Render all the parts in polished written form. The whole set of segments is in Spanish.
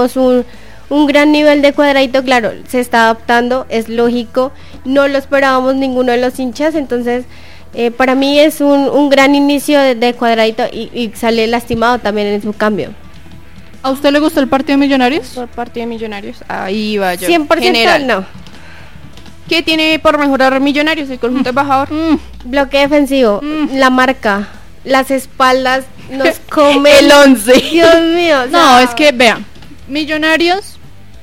vimos un gran nivel de Cuadradito, claro, se está adaptando, es lógico, no lo esperábamos ninguno de los hinchas, entonces para mí es un gran inicio de Cuadradito y sale lastimado también en su cambio. ¿A usted le gustó el partido de Millonarios? Por partido de Millonarios, ahí va yo. 100% General. no. ¿Qué tiene por mejorar Millonarios? El conjunto embajador. Bloque defensivo, la marca, las espaldas, nos come El 11. Dios mío. o No, sea, es que vean, Millonarios,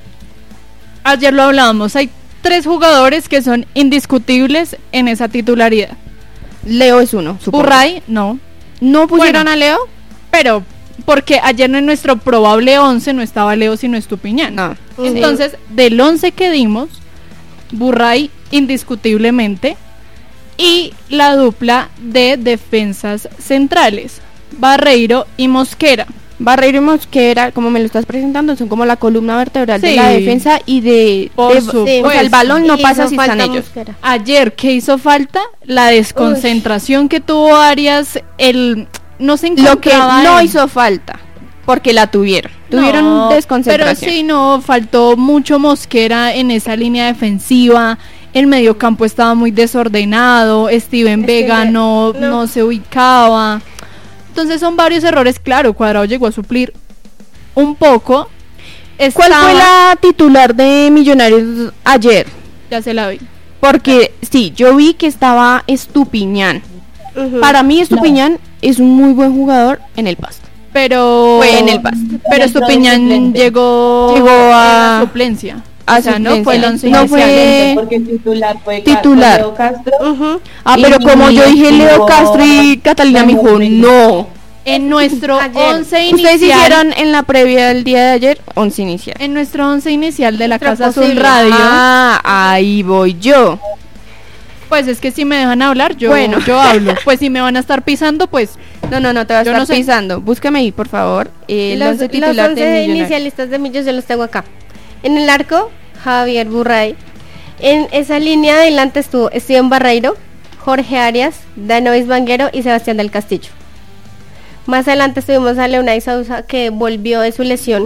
ayer lo hablábamos, hay 3 jugadores que son indiscutibles en esa titularidad. Leo es uno, supongo. Burray, no, ¿No pusieron Bueno. a Leo? pero porque ayer en nuestro probable 11 no estaba Leo sino Estupiñán. No. Entonces, del 11 que dimos, Burray indiscutiblemente, y la dupla de defensas centrales, Barreiro y Mosquera. Barreiro y Mosquera, como me lo estás presentando, son como la columna vertebral de Sí. la defensa y Por o supuesto. sea, el balón no hizo pasa si falta están ellos. Mosquera. Ayer, ¿qué hizo falta? La desconcentración que tuvo Arias, no se Lo que encontraba no en- hizo falta, porque la tuvieron. Tuvieron No, desconcentración. Pero sí, no, faltó mucho Mosquera en esa línea defensiva. El mediocampo estaba muy desordenado. Steven Es que Vega no no. se ubicaba. Entonces son varios errores. Claro, Cuadrado llegó a suplir un poco. ¿Cuál Estaba- fue la titular de Millonarios ayer? Ya se la vi. Porque sí, yo vi que estaba Estupiñán. Ujú. Para mí Estupiñán es un muy buen jugador en el Pasto. Pero Fue en el Pasto. Pero Entró de Estupiñán suplente. llegó Llegó a- suplencia. a O sea, no suplencia. fue el once No inicial. fue- Porque el titular fue Titular. Leo Castro. Ujú. Ah, Y pero como yo dije Leo no- Castro y Catalina me dijo, no. En nuestro Ayer. 11 inicial. Ustedes hicieron en la previa del día de ayer 11 inicial. En nuestro 11 inicial de la Nuestro Casa Azul posible. Radio. Ah, ahí voy yo. Pues es que si me dejan hablar, yo hablo. Pues si me van a estar pisando, pues No, te vas a Yo estar no sé. pisando. Búscame ahí, por favor. El Los 11 titular 11 de Millonarios. inicialistas de Millos yo los tengo acá. En el arco, Javier Burray. En esa línea adelante estuvo Steven Barreiro, Jorge Arias, Danovis Vanguero y Sebastián del Castillo. Más adelante estuvimos a Leonay Sousa, que volvió de su lesión.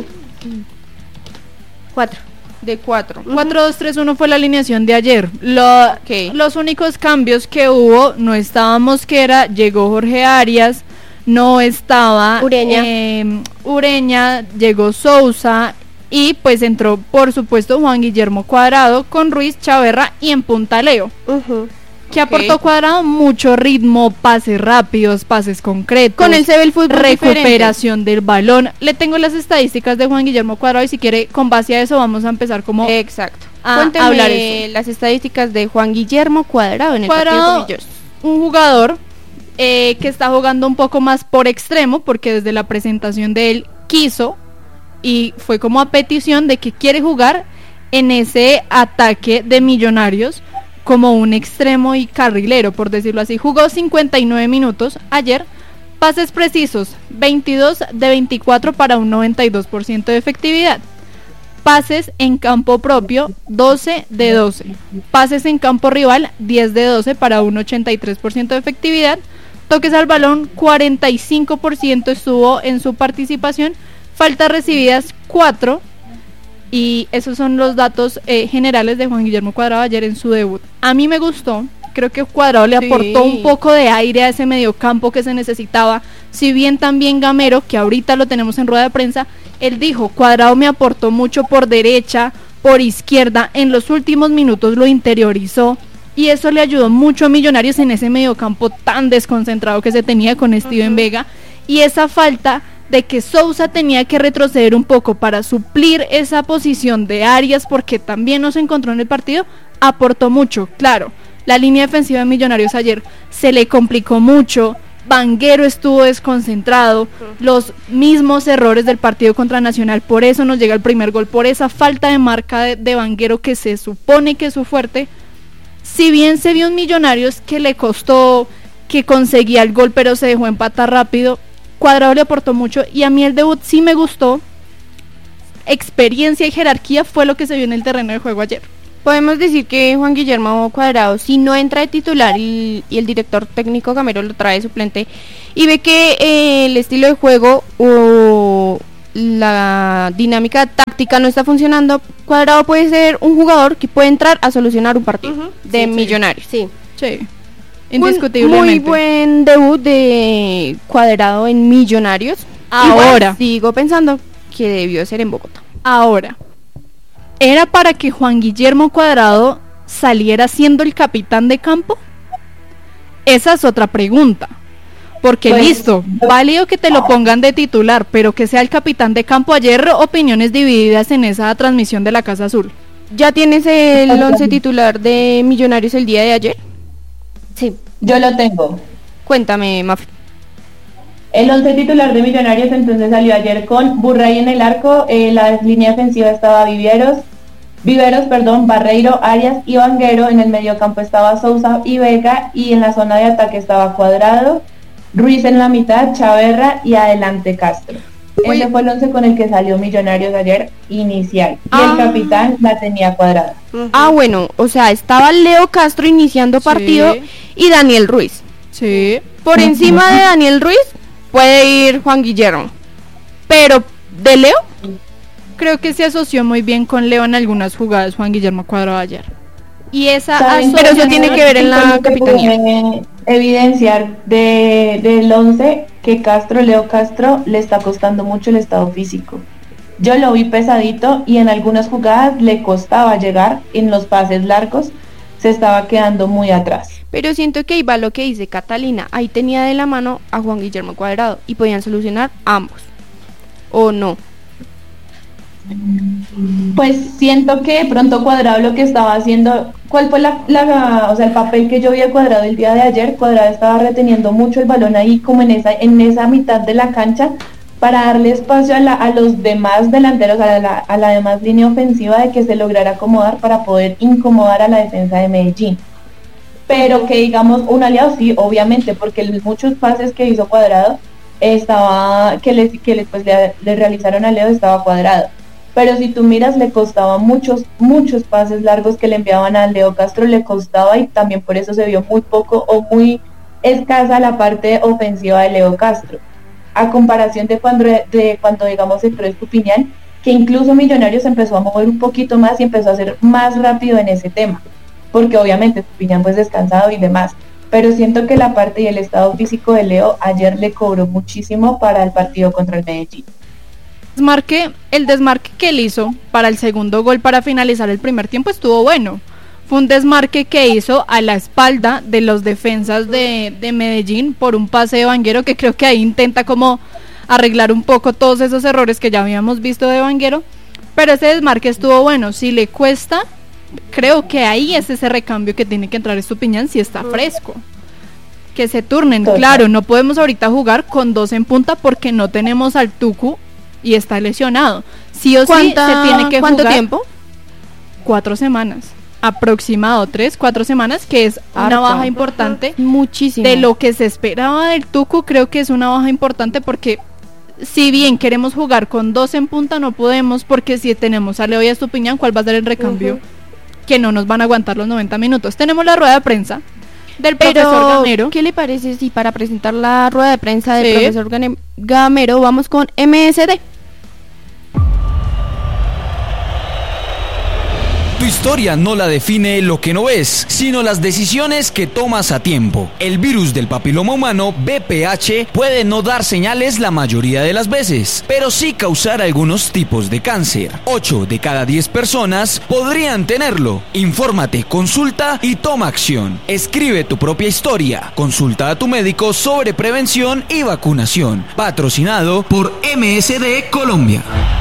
4. De 4. 4-2-3-1 fue la alineación de ayer. Ok. Los únicos cambios que hubo, no estaba Mosquera, llegó Jorge Arias, no estaba Ureña. Ureña, llegó Sousa y pues entró por supuesto Juan Guillermo Cuadrado con Ruiz, Chaverra y en punta Leo. ¿Qué Ok. aportó Cuadrado? Mucho ritmo, pases rápidos, pases concretos. Con él se ve el fútbol recuperación del balón. Le tengo las estadísticas de Juan Guillermo Cuadrado y si quiere, con base a eso vamos a empezar como diferente. Exacto. a Cuénteme hablar eso. las estadísticas de Juan Guillermo Cuadrado en el Cuadrado, partido con Millos. un jugador que está jugando un poco más por extremo, porque desde la presentación de él quiso y fue como a petición de que quiere jugar en ese ataque de Millonarios como un extremo y carrilero, por decirlo así. Jugó 59 minutos ayer, pases precisos, 22 de 24 para un 92% de efectividad. Pases en campo propio, 12 de 12. Pases en campo rival, 10 de 12 para un 83% de efectividad. Toques al balón, 45% estuvo en su participación. Faltas recibidas, 4. Y esos son los datos generales de Juan Guillermo Cuadrado ayer en su debut. A mí me gustó, creo que Cuadrado le Sí. aportó un poco de aire a ese mediocampo que se necesitaba. Si bien también Gamero, que ahorita lo tenemos en rueda de prensa, él dijo, Cuadrado me aportó mucho por derecha, por izquierda, en los últimos minutos lo interiorizó y eso le ayudó mucho a Millonarios en ese mediocampo tan desconcentrado que se tenía con Steven Vega, y esa falta de que Sousa tenía que retroceder un poco para suplir esa posición de Arias, porque también no se encontró en el partido, aportó mucho. Claro, la línea defensiva de Millonarios ayer se le complicó mucho, Vanguero estuvo desconcentrado, los mismos errores del partido contra Nacional, por eso nos llega el primer gol, por esa falta de marca de Vanguero que se supone que es su fuerte. Si bien se vio un Millonarios que le costó, que conseguía el gol pero se dejó empatar rápido, Cuadrado le aportó mucho y a mí el debut sí me gustó. Experiencia y jerarquía fue lo que se vio en el terreno de juego ayer. Podemos decir que Juan Guillermo Cuadrado, si no entra de titular y el director técnico Gamero lo trae de suplente y ve que el estilo de juego la dinámica táctica no está funcionando, Cuadrado puede ser un jugador que puede entrar a solucionar un partido de Millonarios. Sí. Sí, indiscutiblemente. Muy buen debut de Cuadrado en Millonarios. Ahora. Igual, sigo pensando que debió ser en Bogotá. Ahora, ¿era para que Juan Guillermo Cuadrado saliera siendo el capitán de campo? Esa es otra pregunta. Porque Pues, listo, válido que te lo pongan de titular, pero que sea el capitán de campo. Ayer opiniones divididas en esa transmisión de la Casa Azul. ¿Ya tienes el 11 titular de Millonarios el día de ayer? Sí. Yo lo tengo. Cuéntame, Mafe. El 11 titular de Millonarios entonces salió ayer con Burray en el arco, la línea defensiva estaba Viveros, Barreiro, Arias y Vanguero, en el mediocampo estaba Sousa y Vega, y en la zona de ataque estaba Cuadrado, Ruiz en la mitad, Chaverra y adelante Castro. Uy. Ese fue el 11 con el que salió Millonarios ayer inicial, y Ah. el capitán la tenía Cuadrada. Ah, bueno, o sea, estaba Leo Castro iniciando partido y Daniel Ruiz. Sí. Por encima de Daniel Ruiz puede ir Juan Guillermo. Pero de Leo, Creo que se asoció muy bien con Leo en algunas jugadas Juan Guillermo Cuadrado ayer. Y esa ¿Saben? pero eso tiene que ver en la Con lo que capitanía. pude evidenciar del 11 que Leo Castro le está costando mucho el estado físico. Yo lo vi pesadito y en algunas jugadas le costaba llegar, en los pases largos se estaba quedando muy atrás. Pero siento que ahí va lo que dice Catalina. Ahí tenía de la mano a Juan Guillermo Cuadrado y podían solucionar ambos. ¿O no? Pues siento que de pronto Cuadrado lo que estaba haciendo, ¿cuál fue el papel que yo vi de Cuadrado el día de ayer? Cuadrado estaba reteniendo mucho el balón ahí como en esa mitad de la cancha para darle espacio a los demás delanteros, a la demás línea ofensiva, de que se lograra acomodar para poder incomodar a la defensa de Medellín. Pero que digamos un aliado sí, obviamente, porque muchos pases que hizo Cuadrado le realizaron a Leo estaba Cuadrado. Pero si tú miras, le costaba muchos pases largos que le enviaban a Leo Castro, le costaba, y también por eso se vio muy poco o muy escasa la parte ofensiva de Leo Castro. A comparación de cuando digamos entró Estupiñán, que incluso Millonarios empezó a mover un poquito más y empezó a ser más rápido en ese tema, porque obviamente Estupiñán pues descansado y demás. Pero siento que la parte y el estado físico de Leo ayer le cobró muchísimo para el partido contra el Medellín. El desmarque que él hizo para el segundo gol para finalizar el primer tiempo estuvo bueno. Fue un desmarque que hizo a la espalda de los defensas de Medellín por un pase de Vanguero, que creo que ahí intenta como arreglar un poco todos esos errores que ya habíamos visto de Vanguero, pero ese desmarque estuvo bueno. Si le cuesta, creo que ahí es ese recambio que tiene que entrar Estupiñán si está fresco. Que se turnen, Total. claro, no podemos ahorita jugar con 2 en punta porque no tenemos al Tucu y está lesionado. Sí o sí se tiene que ¿Cuánto jugar tiempo? 4 semanas, aproximado 3-4 semanas, que es una Harto. baja importante Muchísimo. de lo que se esperaba del Tucu. Creo que es una baja importante porque si bien queremos jugar con 2 en punta, no podemos, porque si tenemos a Leo y a Estupiñán, ¿cuál va a ser el recambio? Que no nos van a aguantar los 90 minutos. Tenemos la rueda de prensa del profesor Gamero. ¿Qué le parece si para presentar la rueda de prensa del Sí. profesor Gamero vamos con MSD? Tu historia no la define lo que no ves, sino las decisiones que tomas a tiempo. El virus del papiloma humano, VPH, puede no dar señales la mayoría de las veces, pero sí causar algunos tipos de cáncer. 8 de cada 10 personas podrían tenerlo. Infórmate, consulta y toma acción. Escribe tu propia historia. Consulta a tu médico sobre prevención y vacunación. Patrocinado por MSD Colombia.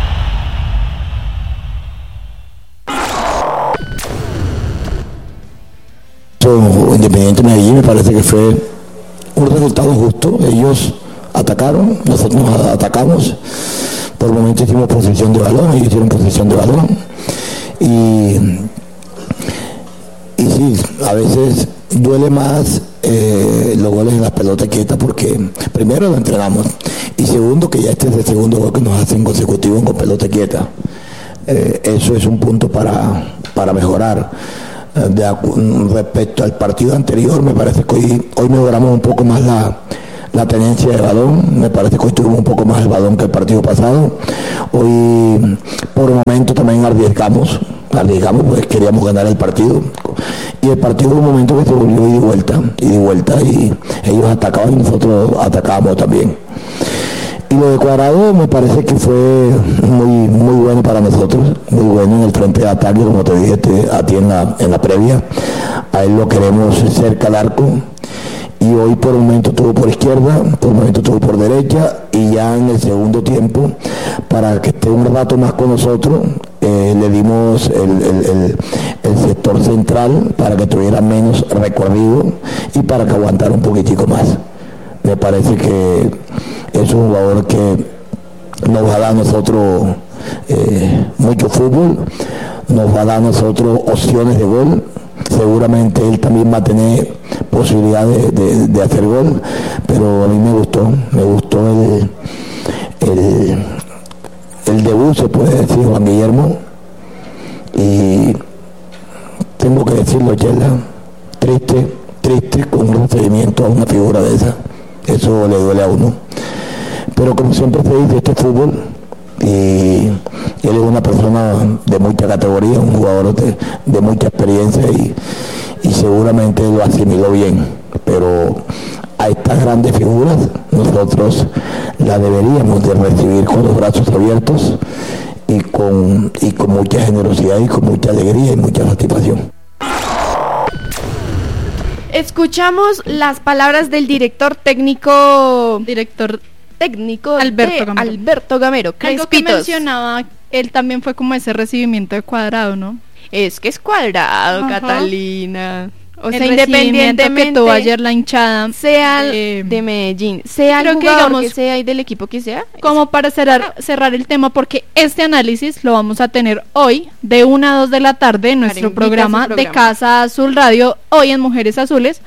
Independiente Medellín me parece que fue un resultado justo. Ellos atacaron, nosotros nos atacamos, por momentos hicimos posesión de balón, ellos hicieron posesión de balón, y sí, a veces duele más los goles en las pelotas quietas, porque primero lo entrenamos y segundo que ya este es el segundo gol que nos hacen consecutivo con pelota quieta. Eso es un punto para mejorar. Respecto al partido anterior, me parece que hoy mejoramos un poco más la tenencia de balón. Me parece que hoy tuvimos un poco más el balón que el partido pasado. Hoy por un momento también arriesgamos pues queríamos ganar el partido, y el partido hubo un momento que se volvió ida y vuelta, y ellos atacaban y nosotros atacábamos también. Y lo de Cuadrado me parece que fue muy bueno para nosotros, muy bueno en el frente de ataque, como te dije a ti en la previa. A él lo queremos cerca al arco, y hoy por un momento estuvo por izquierda, por un momento estuvo por derecha, y ya en el segundo tiempo, para que esté un rato más con nosotros, le dimos el sector central para que tuviera menos recorrido y para que aguantara un poquitico más. Me parece que es un jugador que nos va a dar a nosotros mucho fútbol, nos va a dar a nosotros opciones de gol. Seguramente él también va a tener posibilidad de hacer gol, pero a mí me gustó el debut, se puede decir, Juan Guillermo, y tengo que decirlo, Chela, triste con un recibimiento a una figura de esa, eso le duele a uno, pero como siempre se dice, este es fútbol, y él es una persona de mucha categoría, un jugador de mucha experiencia, y seguramente lo asimiló bien, pero a estas grandes figuras nosotros la deberíamos de recibir con los brazos abiertos y con mucha generosidad y con mucha alegría y mucha satisfacción. Escuchamos las palabras del director técnico Alberto Gamero. Algo que mencionaba, él también fue como ese recibimiento de Cuadrado, ¿no? Es que es Cuadrado, ajá. Catalina. O sea, el independientemente que tuvo ayer la hinchada, sea de Medellín, sea el jugador que sea y del equipo que sea. Como para cerrar el tema, porque este análisis lo vamos a tener hoy de 1 a 2 de la tarde en nuestro programa de Casa Azul Radio, hoy en Mujeres Azules.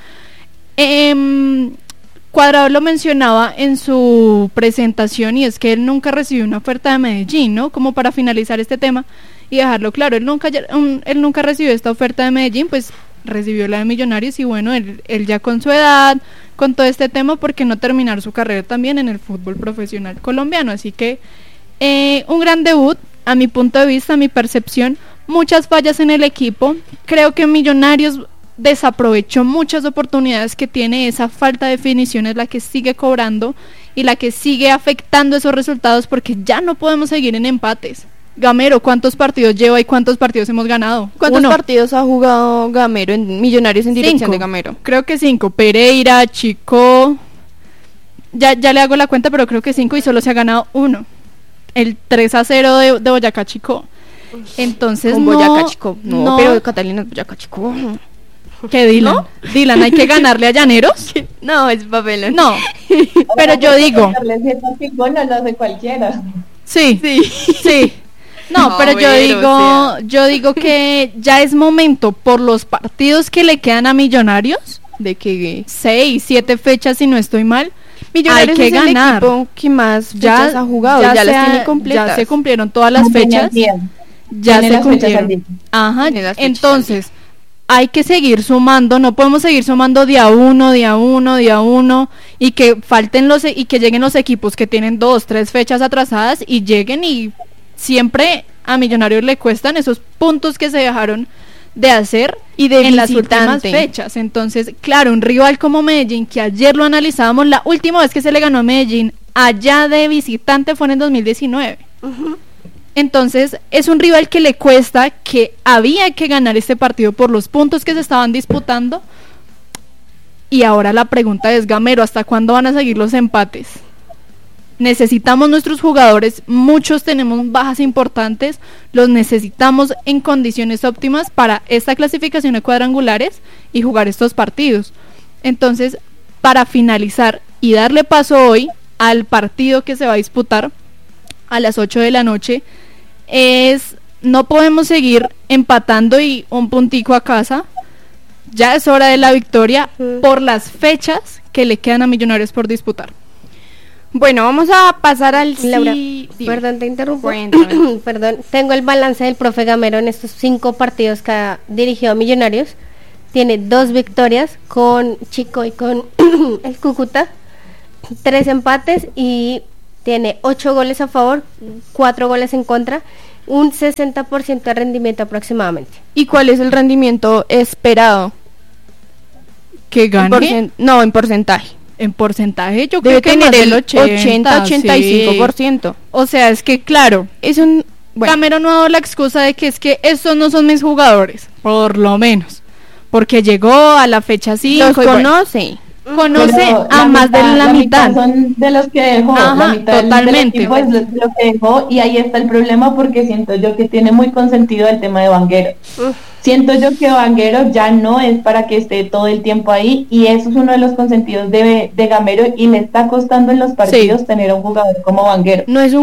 Cuadrado lo mencionaba en su presentación, y es que él nunca recibió una oferta de Medellín, ¿no? Como para finalizar este tema y dejarlo claro, él nunca recibió esta oferta de Medellín, pues recibió la de Millonarios, y bueno, él ya con su edad, con todo este tema, ¿por qué no terminar su carrera también en el fútbol profesional colombiano? Así que un gran debut, a mi punto de vista, a mi percepción, muchas fallas en el equipo. Creo que Millonarios desaprovechó muchas oportunidades que tiene. Esa falta de definición es la que sigue cobrando y la que sigue afectando esos resultados, porque ya no podemos seguir en empates. Gamero, ¿cuántos partidos lleva y cuántos partidos hemos ganado? ¿Cuántos partidos ha jugado Gamero en Millonarios en dirección 5. De Gamero? Creo que 5. Pereira, Chico, ya le hago la cuenta, pero creo que 5, y solo se ha ganado 1. El 3-0 de Boyacá Chico. Entonces con Boyacá Chico. No, pero Catalina es Boyacá Chico. ¿Qué, Dylan? ¿No? Dylan, ¿hay que ganarle a Llaneros? No, es papelón. No, pero yo digo... No lo hace cualquiera. Sí. No, pero yo digo que ya es momento, por los partidos que le quedan a Millonarios, de que 6, 7 fechas, si no estoy mal, Millonarios hay que es ganar. El equipo que más fechas ha jugado, ya las tiene completas. Ya se cumplieron todas las fechas. Ya se cumplieron. Ajá, entonces hay que seguir sumando, no podemos seguir sumando día uno, y que falten y que lleguen los equipos que tienen 2, 3 fechas atrasadas, y lleguen, y siempre a Millonarios le cuestan esos puntos que se dejaron de hacer y de en las últimas fechas. Entonces, claro, un rival como Medellín, que ayer lo analizábamos, la última vez que se le ganó a Medellín allá de visitante fue en el 2019. Uh-huh. Entonces, es un rival que le cuesta, que había que ganar este partido por los puntos que se estaban disputando. Y ahora la pregunta es, Gamero, ¿hasta cuándo van a seguir los empates? Necesitamos nuestros jugadores, muchos tenemos bajas importantes, los necesitamos en condiciones óptimas para esta clasificación de cuadrangulares y jugar estos partidos. Entonces, para finalizar y darle paso hoy al partido que se va a disputar a las 8 de la noche, no podemos seguir empatando y un puntico a casa. Ya es hora de la victoria por las fechas que le quedan a Millonarios por disputar. Bueno, vamos a pasar al... Laura, perdón, te interrumpo. Perdón, tengo el balance del profe Gamero en estos 5 partidos que ha dirigido a Millonarios. Tiene 2 victorias con Chico y con el Cúcuta, 3 empates y tiene 8 goles a favor, 4 goles en contra, un 60% de rendimiento aproximadamente. ¿Y cuál es el rendimiento esperado? Que En gane no, en porcentaje. en porcentaje, yo Debe creo que más tener del el 80-85%. sí. O sea, es que claro, Es un... Bueno, Gamero no ha dado la excusa de que es que estos no son mis jugadores, por lo menos, porque llegó a la fecha 5 los conoce. conoce Pero a más de la mitad. son de los que dejó, Ajá, la mitad totalmente. del equipo es lo que dejó, y ahí está el problema, porque siento yo que tiene muy consentido el tema de Vanguero. Siento yo que Vanguero ya no es para que esté todo el tiempo ahí, y eso es uno de los consentidos de Gamero, y le está costando en los partidos tener a un jugador como Vanguero. No es un